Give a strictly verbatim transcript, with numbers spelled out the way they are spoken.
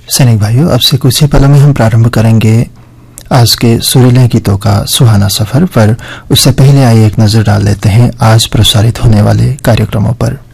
सैनिक भाइयों, अब से कुछ ही पलों में हम प्रारंभ करेंगे आज के सुरीले गीतों का सुहाना सफर। पर उससे पहले आइए एक नजर डाल लेते हैं आज प्रसारित होने वाले कार्यक्रमों पर।